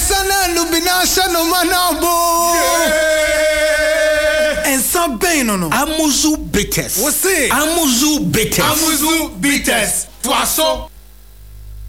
Sana lubina shano manabo. And some pain no. Amuzu bitters. What's it? Amuzu bitters. Amuzu bitters. Twaso.